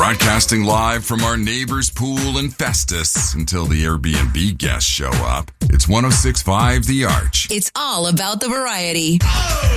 Broadcasting live from our neighbor's pool in Festus until the Airbnb guests show up. It's 106.5 The Arch. It's all about the variety.